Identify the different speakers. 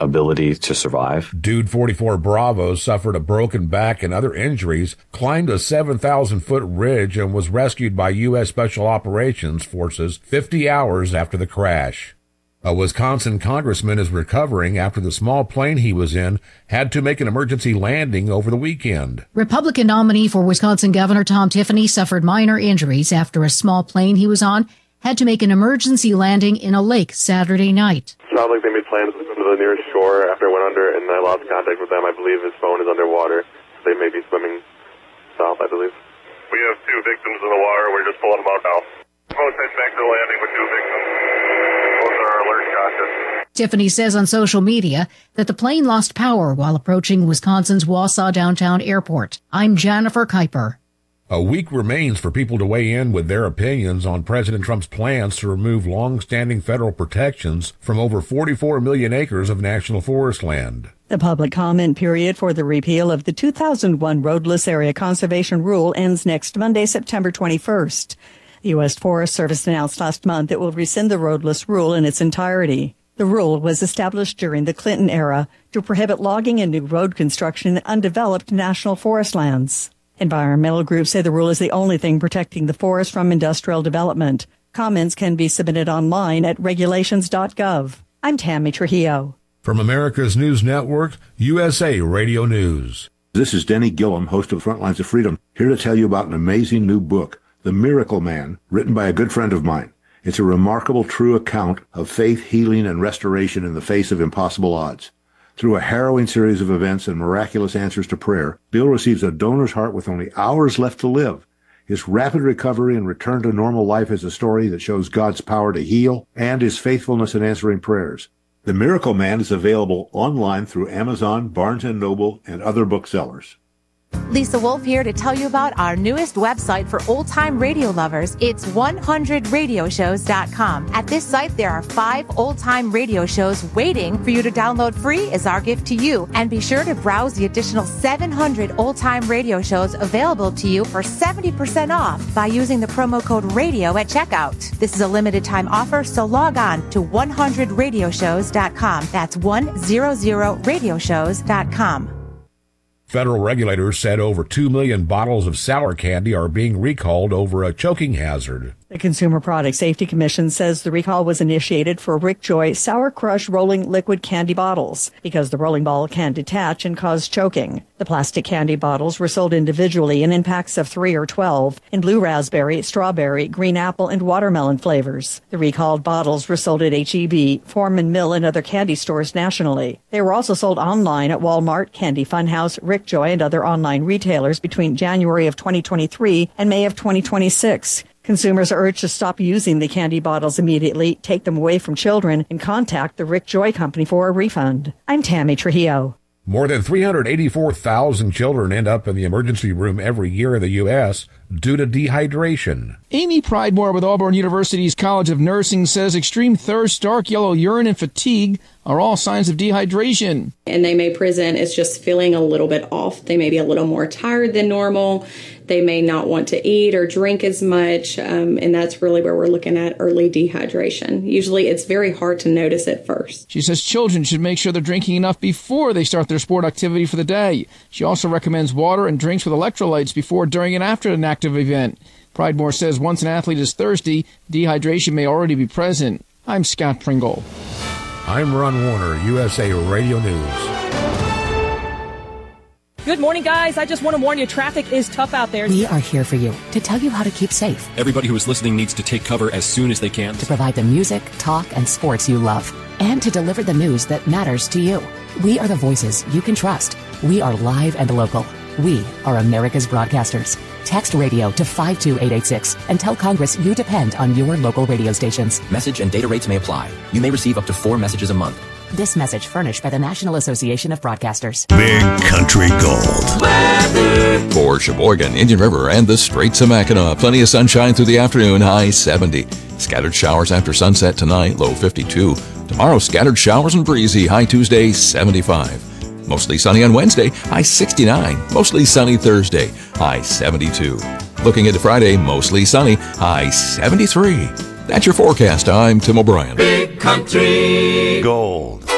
Speaker 1: ability to survive.
Speaker 2: Dude 44 Bravo suffered a broken back and other injuries, climbed a 7,000-foot ridge, and was rescued by U.S. Special Operations Forces 50 hours after the crash. A Wisconsin congressman is recovering after the small plane he was in had to make an emergency landing over the weekend.
Speaker 3: Republican nominee for Wisconsin Governor Tom Tiffany suffered minor injuries after a small plane he was on had to make an emergency landing in a lake Saturday night.
Speaker 4: It sounds like they made plans to come to the nearest shore after it went under, and I lost contact with them. I believe his phone is underwater. They may be swimming south, I believe. We have 2 victims in the water. We're just pulling them out now. Both head back to the landing with 2 victims. Both are alert conscious.
Speaker 3: Tiffany says on social media that the plane lost power while approaching Wisconsin's Wausau Downtown Airport. I'm Jennifer Kuiper.
Speaker 2: A week remains for people to weigh in with their opinions on President Trump's plans to remove long-standing federal protections from over 44 million acres of national forest land.
Speaker 5: The public comment period for the repeal of the 2001 Roadless Area Conservation Rule ends next Monday, September 21st. The U.S. Forest Service announced last month it will rescind the roadless rule in its entirety. The rule was established during the Clinton era to prohibit logging and new road construction in undeveloped national forest lands. Environmental groups say the rule is the only thing protecting the forest from industrial development. Comments can be submitted online at regulations.gov. I'm Tammy Trujillo.
Speaker 2: From America's News Network, USA Radio News.
Speaker 6: This is Denny Gillum, host of Frontlines of Freedom, here to tell you about an amazing new book, The Miracle Man, written by a good friend of mine. It's a remarkable, true account of faith, healing, and restoration in the face of impossible odds. Through a harrowing series of events and miraculous answers to prayer, Bill receives a donor's heart with only hours left to live. His rapid recovery and return to normal life is a story that shows God's power to heal and his faithfulness in answering prayers. The Miracle Man is available online through Amazon, Barnes & Noble, and other booksellers.
Speaker 7: Lisa Wolf here to tell you about our newest website for old-time radio lovers. It's 100radioshows.com. At this site, there are 5 old-time radio shows waiting for you to download free as our gift to you. And be sure to browse the additional 700 old-time radio shows available to you for 70% off by using the promo code RADIO at checkout. This is a limited-time offer, so log on to 100radioshows.com. That's 100radioshows.com.
Speaker 2: Federal regulators said over 2 million bottles of sour candy are being recalled over a choking hazard.
Speaker 5: The Consumer Product Safety Commission says the recall was initiated for Rick Joy Sour Crush rolling liquid candy bottles because the rolling ball can detach and cause choking. The plastic candy bottles were sold individually and in packs of 3 or 12 in blue raspberry, strawberry, green apple, and watermelon flavors. The recalled bottles were sold at H-E-B, Foreman Mill, and other candy stores nationally. They were also sold online at Walmart, Candy Funhouse, Rick Joy, and other online retailers between January of 2023 and May of 2026. Consumers are urged to stop using the candy bottles immediately, take them away from children, and contact the Rick Joy Company for a refund. I'm Tammy Trujillo.
Speaker 2: More than 384,000 children end up in the emergency room every year in the U.S. due to dehydration.
Speaker 8: Amy Pridemore with Auburn University's College of Nursing says extreme thirst, dark yellow urine, and fatigue are all signs of dehydration.
Speaker 9: And they may present as just feeling a little bit off. They may be a little more tired than normal. They may not want to eat or drink as much. And that's really where we're looking at early dehydration. Usually it's very hard to notice at first.
Speaker 8: She says children should make sure they're drinking enough before they start their sport activity for the day. She also recommends water and drinks with electrolytes before, during, and after an active event. Pridemore says once an athlete is thirsty, dehydration may already be present. I'm Scott Pringle.
Speaker 2: I'm Ron Warner, USA Radio News.
Speaker 10: Good morning, guys. I just want to warn you, traffic is tough out there.
Speaker 11: We are here for you to tell you how to keep safe.
Speaker 12: Everybody who is listening needs to take cover as soon as they can.
Speaker 11: To provide the music, talk, and sports you love. And to deliver the news that matters to you. We are the voices you can trust. We are live and local. We are America's broadcasters. Text radio to 52886 and tell Congress you depend on your local radio stations.
Speaker 13: Message and data rates may apply. You may receive up to 4 messages a month.
Speaker 11: This message furnished by the National Association of Broadcasters.
Speaker 14: Big Country Gold.
Speaker 15: Weather. For Sheboygan, Indian River, and the Straits of Mackinac. Plenty of sunshine through the afternoon, high 70. Scattered showers after sunset tonight, low 52. Tomorrow, scattered showers and breezy, high Tuesday, 75. Mostly sunny on Wednesday, high 69. Mostly sunny Thursday, high 72. Looking into Friday, mostly sunny, high 73. That's your forecast. I'm Tim O'Brien.
Speaker 14: Big Country Gold.